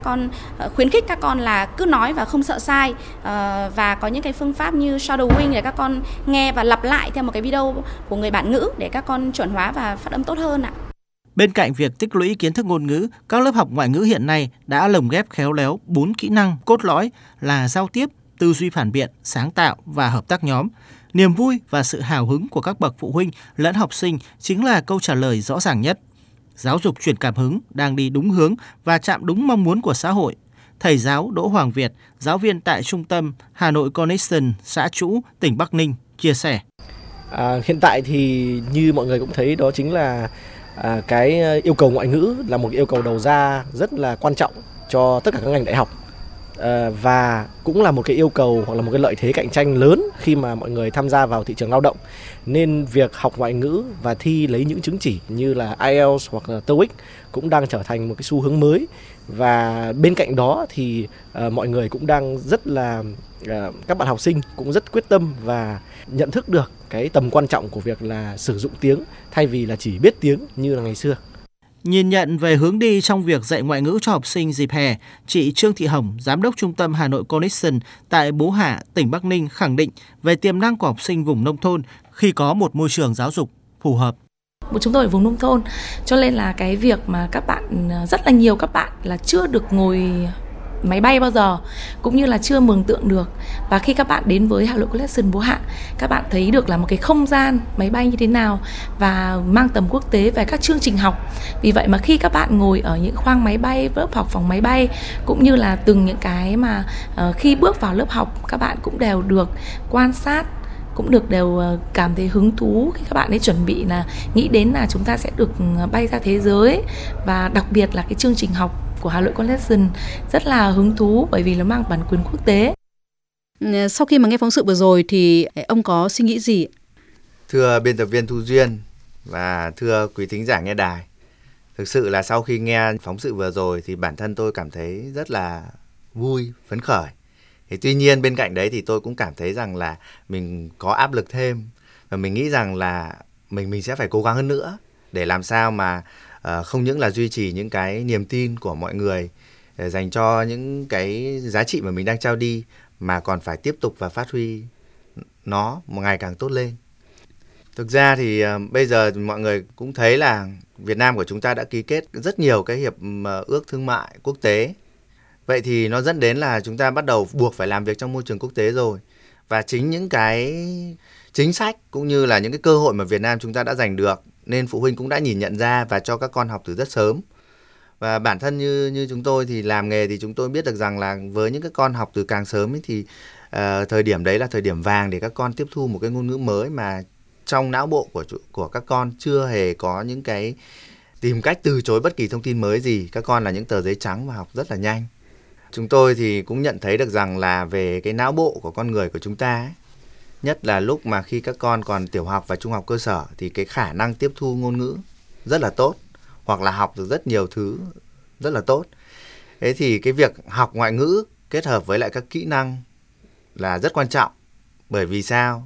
Con khuyến khích các con là cứ nói và không sợ sai, và có những cái phương pháp như shadowing để các con nghe và lặp lại theo một cái video của người bản ngữ để các con chuẩn hóa và phát âm tốt hơn ạ. Bên cạnh việc tích lũy kiến thức ngôn ngữ, các lớp học ngoại ngữ hiện nay đã lồng ghép khéo léo 4 kỹ năng cốt lõi là giao tiếp, tư duy phản biện, sáng tạo và hợp tác nhóm. Niềm vui và sự hào hứng của các bậc phụ huynh lẫn học sinh chính là câu trả lời rõ ràng nhất. Giáo dục truyền cảm hứng đang đi đúng hướng và chạm đúng mong muốn của xã hội. Thầy giáo Đỗ Hoàng Việt, giáo viên tại trung tâm Hà Nội Connection, xã Trũ, tỉnh Bắc Ninh, chia sẻ. Hiện tại thì như mọi người cũng thấy đó chính là cái yêu cầu ngoại ngữ là một yêu cầu đầu ra rất là quan trọng cho tất cả các ngành đại học. Và cũng là một cái yêu cầu hoặc là một cái lợi thế cạnh tranh lớn khi mà mọi người tham gia vào thị trường lao động. Nên việc học ngoại ngữ và thi lấy những chứng chỉ như là IELTS hoặc là TOEIC cũng đang trở thành một cái xu hướng mới. Và bên cạnh đó thì mọi người cũng đang rất là, các bạn học sinh cũng rất quyết tâm và nhận thức được cái tầm quan trọng của việc là sử dụng tiếng thay vì là chỉ biết tiếng như là ngày xưa. Nhìn nhận về hướng đi trong việc dạy ngoại ngữ cho học sinh dịp hè, chị Trương Thị Hồng, Giám đốc Trung tâm Hà Nội Connection tại Bố Hạ, tỉnh Bắc Ninh khẳng định về tiềm năng của học sinh vùng nông thôn khi có một môi trường giáo dục phù hợp. Chúng tôi ở vùng nông thôn, cho nên là cái việc mà các bạn, rất là nhiều các bạn là chưa được ngồi máy bay bao giờ, cũng như là chưa mường tượng được. Và khi các bạn đến với Hà Nội Connection Bố Hạ, các bạn thấy được là một cái không gian máy bay như thế nào và mang tầm quốc tế về các chương trình học. Vì vậy mà khi các bạn ngồi ở những khoang máy bay, lớp học phòng máy bay, cũng như là từng những cái mà khi bước vào lớp học các bạn cũng đều được quan sát, cũng đều cảm thấy hứng thú khi các bạn ấy chuẩn bị là nghĩ đến là chúng ta sẽ được bay ra thế giới. Và đặc biệt là cái chương trình học của Hà Nội Connection rất là hứng thú bởi vì nó mang bản quyền quốc tế. Sau khi mà nghe phóng sự vừa rồi thì ông có suy nghĩ gì? Thưa biên tập viên Thu Duyên và thưa quý thính giả nghe đài, thực sự là sau khi nghe phóng sự vừa rồi thì bản thân tôi cảm thấy rất là vui, phấn khởi. Tuy nhiên bên cạnh đấy thì tôi cũng cảm thấy rằng là mình có áp lực thêm và mình nghĩ rằng là mình sẽ phải cố gắng hơn nữa để làm sao mà không những là duy trì những cái niềm tin của mọi người dành cho những cái giá trị mà mình đang trao đi, mà còn phải tiếp tục và phát huy nó một ngày càng tốt lên. Thực ra thì bây giờ mọi người cũng thấy là Việt Nam của chúng ta đã ký kết rất nhiều cái hiệp ước thương mại quốc tế. Vậy thì nó dẫn đến là chúng ta bắt đầu buộc phải làm việc trong môi trường quốc tế rồi. Và chính những cái chính sách cũng như là những cái cơ hội mà Việt Nam chúng ta đã giành được nên phụ huynh cũng đã nhìn nhận ra và cho các con học từ rất sớm. Và bản thân như chúng tôi thì làm nghề thì chúng tôi biết được rằng là với những cái con học từ càng sớm ấy thì thời điểm đấy là thời điểm vàng để các con tiếp thu một cái ngôn ngữ mới mà trong não bộ của các con chưa hề có những cái tìm cách từ chối bất kỳ thông tin mới gì. Các con là những tờ giấy trắng và học rất là nhanh. Chúng tôi thì cũng nhận thấy được rằng là về cái não bộ của con người của chúng ta ấy, nhất là lúc mà khi các con còn tiểu học và trung học cơ sở thì cái khả năng tiếp thu ngôn ngữ rất là tốt, hoặc là học được rất nhiều thứ rất là tốt. Thế thì cái việc học ngoại ngữ kết hợp với lại các kỹ năng là rất quan trọng. Bởi vì sao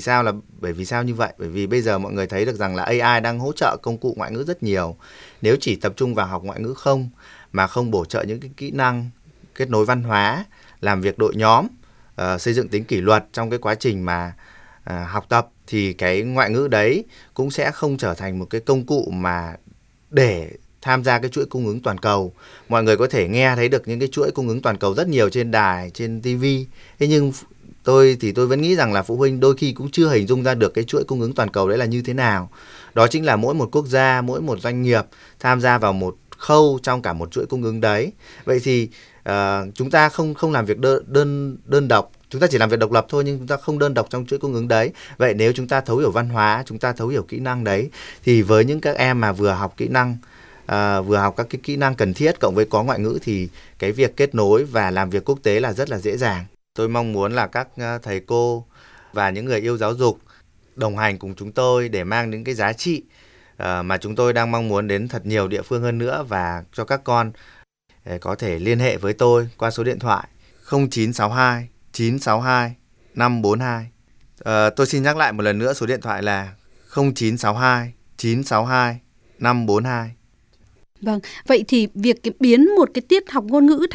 như vậy? Bởi vì bây giờ mọi người thấy được rằng là AI đang hỗ trợ công cụ ngoại ngữ rất nhiều. Nếu chỉ tập trung vào học ngoại ngữ không mà không bổ trợ những cái kỹ năng kết nối văn hóa, làm việc đội nhóm, xây dựng tính kỷ luật trong cái quá trình mà học tập thì cái ngoại ngữ đấy cũng sẽ không trở thành một cái công cụ mà để tham gia cái chuỗi cung ứng toàn cầu. Mọi người có thể nghe thấy được những cái chuỗi cung ứng toàn cầu rất nhiều trên đài, trên TV. Thế nhưng tôi vẫn nghĩ rằng là phụ huynh đôi khi cũng chưa hình dung ra được cái chuỗi cung ứng toàn cầu đấy là như thế nào. Đó chính là mỗi một quốc gia, mỗi một doanh nghiệp tham gia vào một khâu trong cả một chuỗi cung ứng đấy. Vậy thì chúng ta không làm việc đơn độc, chúng ta chỉ làm việc độc lập thôi nhưng chúng ta không đơn độc trong chuỗi cung ứng đấy. Vậy nếu chúng ta thấu hiểu văn hóa, chúng ta thấu hiểu kỹ năng đấy thì với những các em mà vừa học kỹ năng, vừa học các cái kỹ năng cần thiết cộng với có ngoại ngữ thì cái việc kết nối và làm việc quốc tế là rất là dễ dàng. Tôi mong muốn là các thầy cô và những người yêu giáo dục đồng hành cùng chúng tôi để mang những cái giá trị mà chúng tôi đang mong muốn đến thật nhiều địa phương hơn nữa, và cho các con có thể liên hệ với tôi qua số điện thoại 0962 962 542. Tôi xin nhắc lại một lần nữa, số điện thoại là 0962 962 542. Vâng, vậy thì việc biến một cái tiết học ngôn ngữ